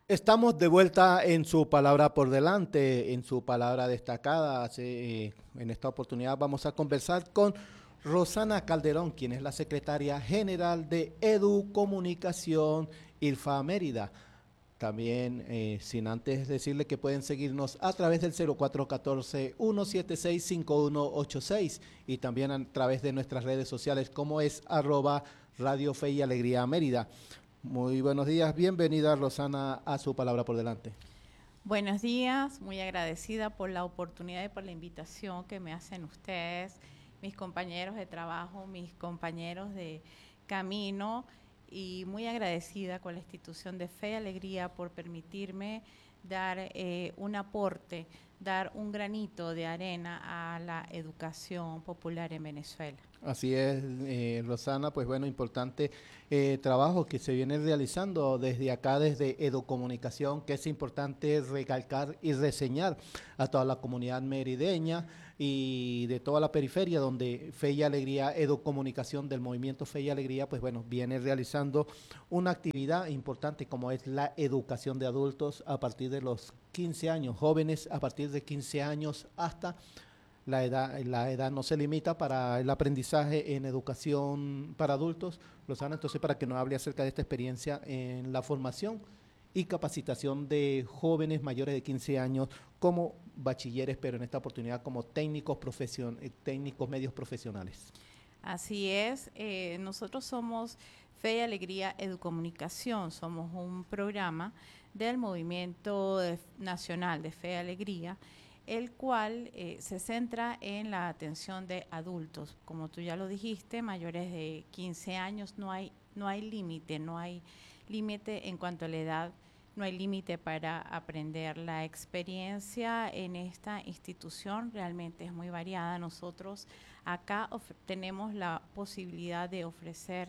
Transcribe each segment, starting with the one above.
Estamos de vuelta en su palabra por delante, en su palabra destacada. En esta oportunidad vamos a conversar con Rosana Calderón, quien es la secretaria general de Educomunicación IRFA Mérida. También, sin antes decirle que pueden seguirnos a través del 0414-176-5186 y también a través de nuestras redes sociales como es @Radio Fe y Alegría Mérida. Muy buenos días, bienvenida Rosana a su palabra por delante. Buenos días, muy agradecida por la oportunidad y por la invitación que me hacen ustedes, mis compañeros de trabajo, mis compañeros de camino, y muy agradecida con la institución de Fe y Alegría por permitirme dar un aporte, dar un granito de arena a la educación popular en Venezuela. Así es, Rosana, pues bueno, importante trabajo que se viene realizando desde acá, desde Educomunicación, que es importante recalcar y reseñar a toda la comunidad merideña y de toda la periferia, donde Fe y Alegría, Educomunicación del movimiento Fe y Alegría, pues bueno, viene realizando una actividad importante como es la educación de adultos a partir de los 15 años, jóvenes a partir de 15 años hasta la edad no se limita para el aprendizaje en educación para adultos. Rosana, entonces para que nos hable acerca de esta experiencia en la formación y capacitación de jóvenes mayores de 15 años como bachilleres, pero en esta oportunidad como técnicos medios profesionales. Así es, nosotros somos Fe y Alegría Educomunicación, somos un programa del Nacional de Fe y Alegría, el cual se centra en la atención de adultos. Como tú ya lo dijiste, mayores de 15 años no hay límite, no hay límite en cuanto a la edad, no hay límite para aprender. La experiencia en esta institución realmente es muy variada. Nosotros acá tenemos la posibilidad de ofrecer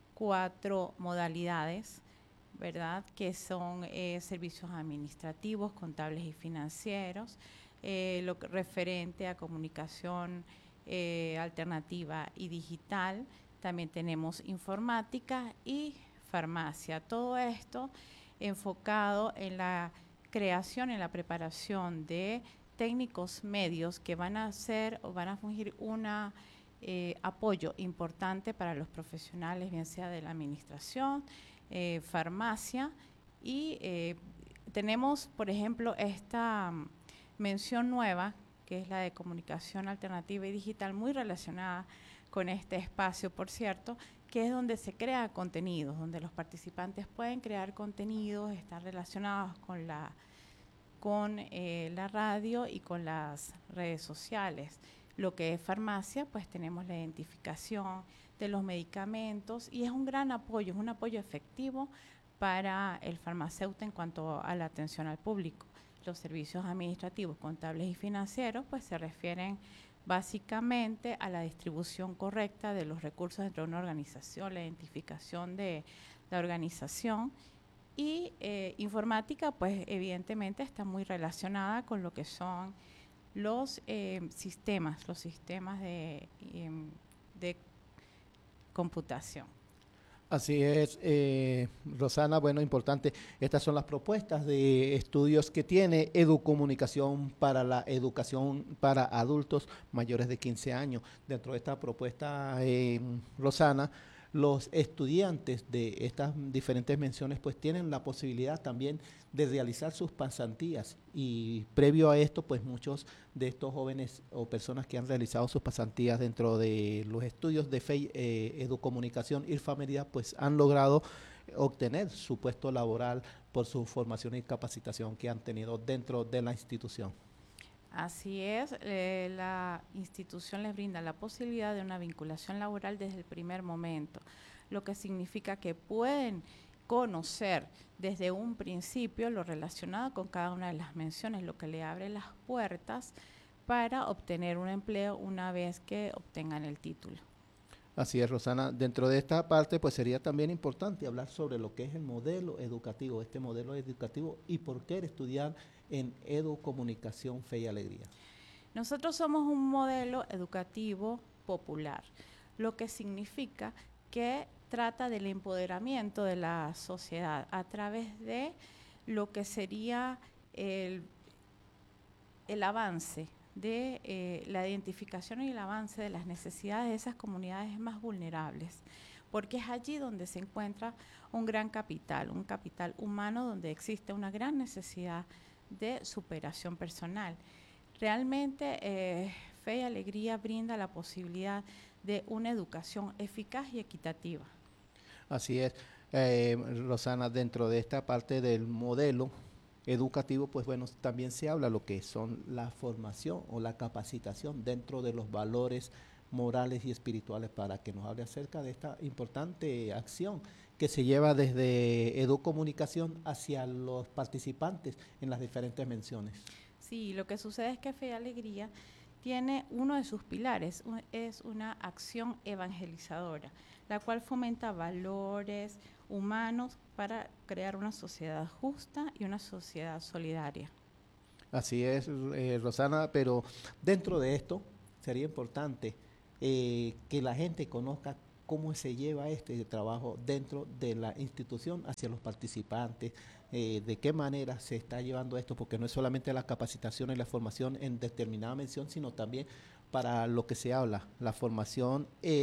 4 modalidades, ¿verdad? Que son servicios administrativos, contables y financieros, lo referente a comunicación alternativa y digital. También tenemos informática y farmacia. Todo esto enfocado en la creación, en la preparación de técnicos medios que van a ser o van a fungir una apoyo importante para los profesionales, bien sea de la administración, farmacia, y tenemos, por ejemplo, esta mención nueva, que es la de comunicación alternativa y digital, muy relacionada con este espacio, por cierto, que es donde se crea contenidos, donde los participantes pueden crear contenidos, están relacionados con la radio y con las redes sociales. Lo que es farmacia, pues tenemos la identificación de los medicamentos y es un gran apoyo, es un apoyo efectivo para el farmacéutico en cuanto a la atención al público. Los servicios administrativos, contables y financieros, pues se refieren básicamente a la distribución correcta de los recursos dentro de una organización, la identificación de la organización, y informática, pues evidentemente está muy relacionada con lo que son los sistemas de computación. Así es, Rosana, bueno, importante. Estas son las propuestas de estudios que tiene Educomunicación para la educación para adultos mayores de 15 años. Dentro de esta propuesta, Rosana, los estudiantes de estas diferentes menciones pues tienen la posibilidad también de realizar sus pasantías y previo a esto pues muchos de estos jóvenes o personas que han realizado sus pasantías dentro de los estudios de FEI, Educomunicación, IRFA Mérida, pues han logrado obtener su puesto laboral por su formación y capacitación que han tenido dentro de la institución. Así es, la institución les brinda la posibilidad de una vinculación laboral desde el primer momento, lo que significa que pueden conocer desde un principio lo relacionado con cada una de las menciones, lo que le abre las puertas para obtener un empleo una vez que obtengan el título. Así es, Rosana. Dentro de esta parte, pues sería también importante hablar sobre lo que es el modelo educativo, este modelo educativo y por qué estudiar en Educomunicación, Fe y Alegría. Nosotros somos un modelo educativo popular, lo que significa que trata del empoderamiento de la sociedad a través de lo que sería el avance de la identificación y el avance de las necesidades de esas comunidades más vulnerables, porque es allí donde se encuentra un capital humano, donde existe una gran necesidad de superación personal. Realmente Fe y Alegría brinda la posibilidad de una educación eficaz y equitativa. Así es, Rosana, dentro de esta parte del modelo educativo, pues bueno, también se habla lo que son la formación o la capacitación dentro de los valores morales y espirituales, para que nos hable acerca de esta importante acción que se lleva desde Educomunicación hacia los participantes en las diferentes menciones. Sí, lo que sucede es que Fe y Alegría tiene uno de sus pilares, es una acción evangelizadora, la cual fomenta valores humanos para crear una sociedad justa y una sociedad solidaria. Así es, Rosana, pero dentro de esto sería importante que la gente conozca cómo se lleva este trabajo dentro de la institución hacia los participantes, de qué manera se está llevando esto, porque no es solamente la capacitación y la formación en determinada mención, sino también para lo que se habla, la formación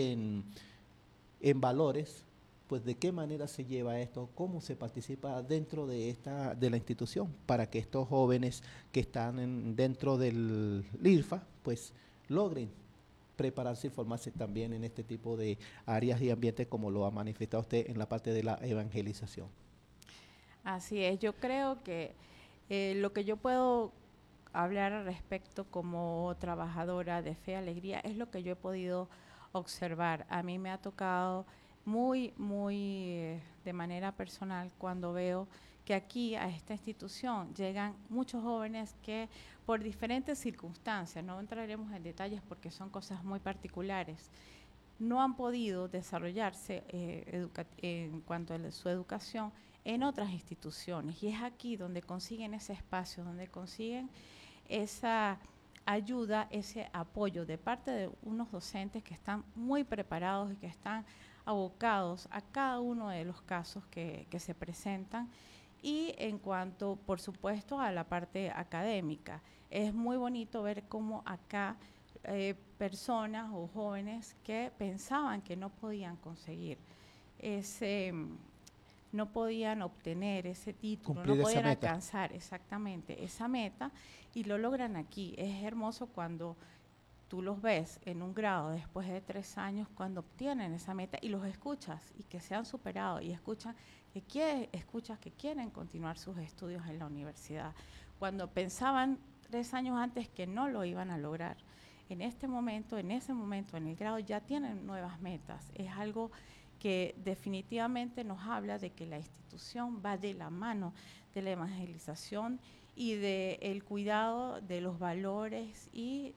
en valores, pues de qué manera se lleva esto, cómo se participa dentro de la institución, para que estos jóvenes que están dentro del IRFA, pues logren prepararse y formarse también en este tipo de áreas y ambientes, como lo ha manifestado usted en la parte de la evangelización. Así es, yo creo que lo que yo puedo hablar al respecto como trabajadora de Fe y Alegría es lo que yo he podido observar. A mí me ha tocado muy de manera personal cuando veo que aquí a esta institución llegan muchos jóvenes que por diferentes circunstancias, no entraremos en detalles porque son cosas muy particulares, no han podido desarrollarse en cuanto a su educación en otras instituciones. Y es aquí donde consiguen ese espacio, donde consiguen esa ayuda, ese apoyo de parte de unos docentes que están muy preparados y que están abocados a cada uno de los casos que se presentan. Y en cuanto, por supuesto, a la parte académica, es muy bonito ver cómo acá personas o jóvenes que pensaban que no podían conseguir ese, no podían obtener ese título, no Cumplir esa podían meta. alcanzar exactamente esa meta y lo logran aquí. Es hermoso cuando tú los ves en un grado después de 3 años cuando obtienen esa meta y los escuchas y que se han superado y escuchas que quieren continuar sus estudios en la universidad. Cuando pensaban 3 años antes que no lo iban a lograr. En ese momento, en el grado ya tienen nuevas metas. Es algo que definitivamente nos habla de que la institución va de la mano de la evangelización y del cuidado de los valores y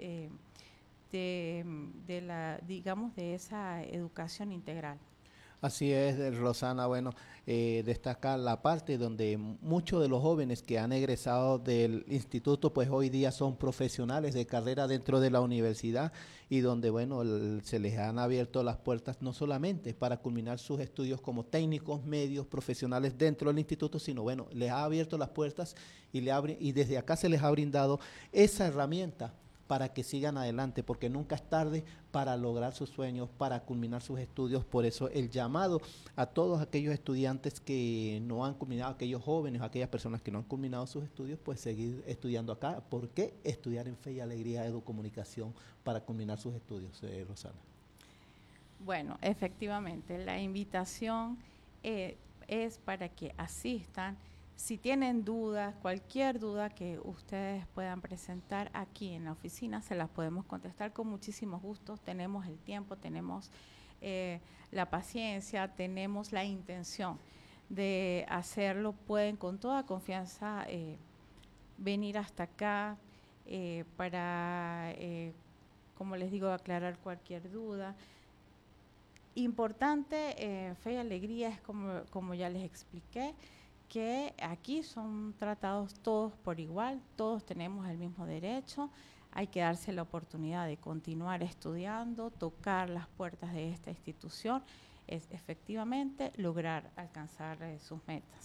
de esa educación integral. Así es, Rosana. Bueno, destacar la parte donde muchos de los jóvenes que han egresado del instituto, pues hoy día son profesionales de carrera dentro de la universidad, y donde, bueno, se les han abierto las puertas no solamente para culminar sus estudios como técnicos, medios, profesionales dentro del instituto, sino, bueno, les ha abierto las puertas y desde acá se les ha brindado esa herramienta para que sigan adelante, porque nunca es tarde para lograr sus sueños, para culminar sus estudios. Por eso el llamado a todos aquellos estudiantes que no han culminado, aquellos jóvenes, aquellas personas que no han culminado sus estudios, pues seguir estudiando acá. ¿Por qué estudiar en Fe y Alegría Educomunicación para culminar sus estudios, Rosana? Bueno, efectivamente, la invitación es para que asistan. Si tienen dudas, cualquier duda que ustedes puedan presentar aquí en la oficina, se las podemos contestar con muchísimo gusto. Tenemos el tiempo, tenemos la paciencia, tenemos la intención de hacerlo. Pueden con toda confianza venir hasta acá para, como les digo, aclarar cualquier duda. Importante, Fe y Alegría es como ya les expliqué, que aquí son tratados todos por igual, todos tenemos el mismo derecho, hay que darse la oportunidad de continuar estudiando, tocar las puertas de esta institución, es efectivamente lograr alcanzar sus metas.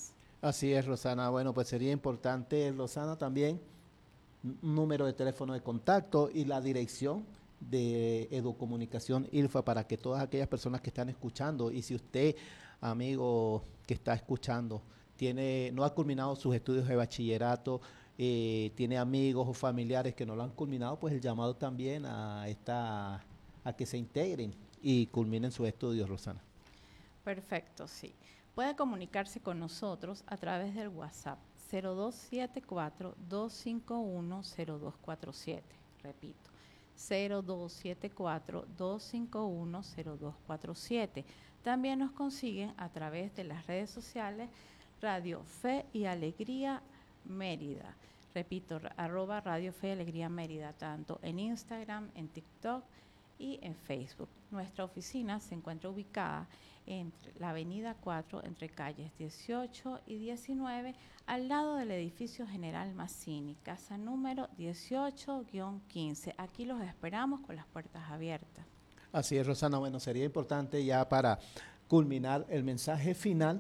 Así es, Rosana. Bueno, pues sería importante, Rosana, también un número de teléfono de contacto y la dirección de Educomunicación ILFA para que todas aquellas personas que están escuchando, y si usted, amigo que está escuchando, no ha culminado sus estudios de bachillerato, tiene amigos o familiares que no lo han culminado, pues el llamado también a que se integren y culminen sus estudios, Rosana. Perfecto, sí. Puede comunicarse con nosotros a través del WhatsApp 0274-251-0247. Repito, 0274-251-0247. También nos consiguen a través de las redes sociales Radio Fe y Alegría Mérida. Repito, @Radio Fe y Alegría Mérida, tanto en Instagram, en TikTok y en Facebook. Nuestra oficina se encuentra ubicada entre la avenida 4, entre calles 18 y 19, al lado del edificio General Mazzini, casa número 18-15. Aquí los esperamos con las puertas abiertas. Así es, Rosana. Bueno, sería importante ya para culminar el mensaje final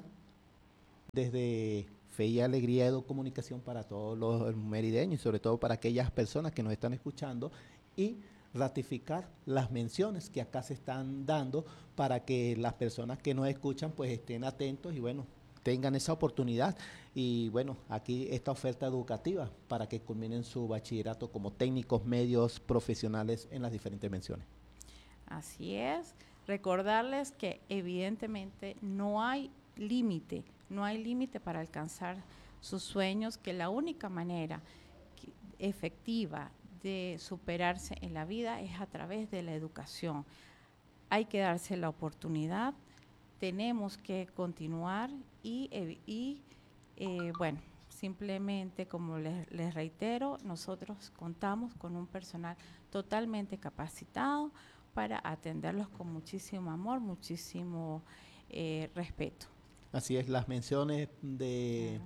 desde Fe y Alegría Educomunicación para todos los merideños y sobre todo para aquellas personas que nos están escuchando, y ratificar las menciones que acá se están dando para que las personas que nos escuchan pues estén atentos y bueno, tengan esa oportunidad y bueno, aquí esta oferta educativa para que culminen su bachillerato como técnicos medios profesionales en las diferentes menciones. Así es, recordarles que evidentemente no hay límite para alcanzar sus sueños, que la única manera efectiva de superarse en la vida es a través de la educación. Hay que darse la oportunidad, tenemos que continuar y bueno, simplemente como les reitero, nosotros contamos con un personal totalmente capacitado para atenderlos con muchísimo amor, muchísimo respeto. Así es, las menciones que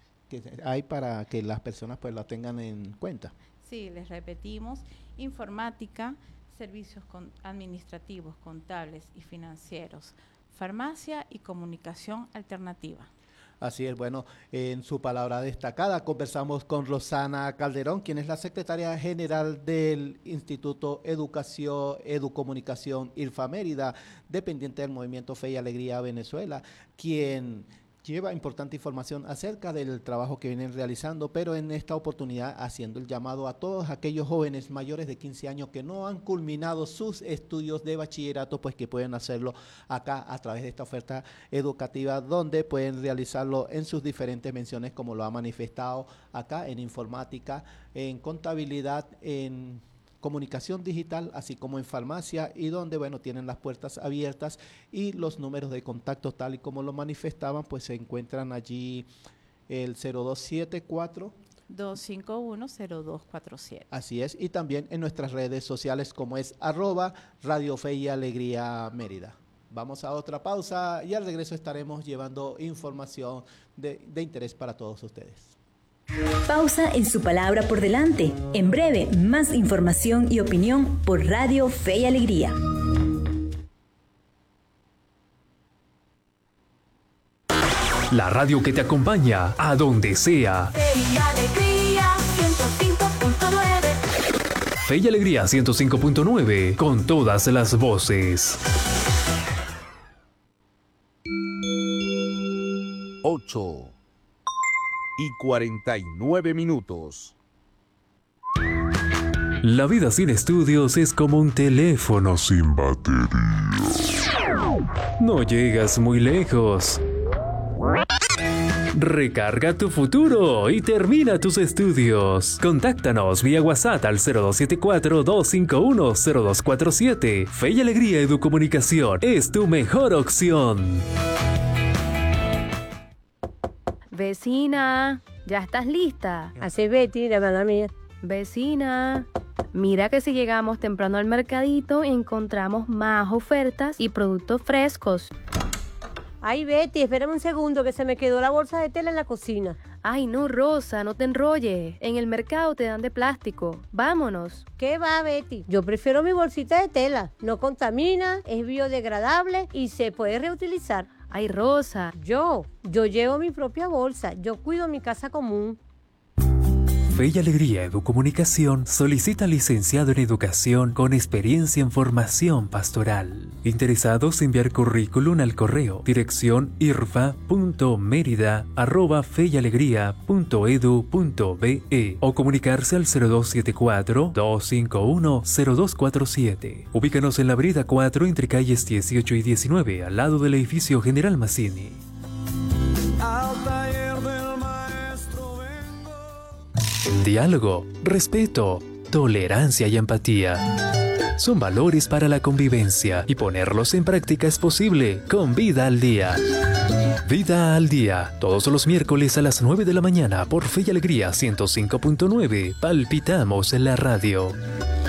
hay para que las personas pues la tengan en cuenta. Sí, les repetimos, informática, servicios administrativos, contables y financieros, farmacia y comunicación alternativa. Así es, bueno, en su palabra destacada conversamos con Rosana Calderón, quien es la secretaria general del Instituto Educomunicación ILFA Mérida, dependiente del Movimiento Fe y Alegría Venezuela, quien lleva importante información acerca del trabajo que vienen realizando, pero en esta oportunidad haciendo el llamado a todos aquellos jóvenes mayores de 15 años que no han culminado sus estudios de bachillerato, pues que pueden hacerlo acá a través de esta oferta educativa, donde pueden realizarlo en sus diferentes menciones, como lo ha manifestado acá, en informática, en contabilidad, en comunicación digital, así como en farmacia, y donde, bueno, tienen las puertas abiertas y los números de contacto tal y como lo manifestaban, pues se encuentran allí el 0274 251-0247. Así es, y también en nuestras redes sociales como es @Radio Fe y Alegría Mérida. Vamos a otra pausa y al regreso estaremos llevando información de interés para todos ustedes. Pausa en su palabra por delante. En breve, más información y opinión por Radio Fe y Alegría. La radio que te acompaña a donde sea. Fe y Alegría 105.9. Fe y Alegría 105.9, con todas las voces. 8:49. La vida sin estudios es como un teléfono sin batería. No llegas muy lejos. Recarga tu futuro y termina tus estudios. Contáctanos vía WhatsApp al 0274-251-0247. Fe y Alegría Educomunicación es tu mejor opción. Vecina, ¿ya estás lista? Así Betty, la hermana mía. Vecina, mira que si llegamos temprano al mercadito encontramos más ofertas y productos frescos. Ay, Betty, espérame un segundo que se me quedó la bolsa de tela en la cocina. Ay, no, Rosa, no te enrolles. En el mercado te dan de plástico. Vámonos. ¿Qué va, Betty? Yo prefiero mi bolsita de tela. No contamina, es biodegradable y se puede reutilizar. Ay, Rosa. Yo llevo mi propia bolsa. Yo cuido mi casa común. Fe y Alegría Educomunicación solicita licenciado en Educación con experiencia en formación pastoral. Interesados en enviar currículum al correo dirección irfa.merida@feyalegria.edu.be o comunicarse al 0274-251-0247. Ubícanos en la Brida 4 entre calles 18 y 19 al lado del edificio General Mazzini. Diálogo, respeto, tolerancia y empatía son valores para la convivencia y ponerlos en práctica es posible con Vida al Día. Vida al Día, todos los miércoles a las 9 de la mañana por Fe y Alegría 105.9. Palpitamos en la radio.